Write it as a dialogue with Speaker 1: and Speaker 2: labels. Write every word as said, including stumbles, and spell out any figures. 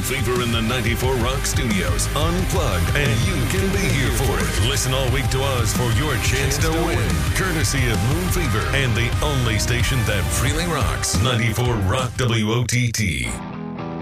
Speaker 1: Fever in the ninety-four Rock Studios, unplugged, and you can be here for it. Listen all week to us for your chance to win, courtesy of Moon Fever and the only station that really rocks, ninety-four Rock W O T T.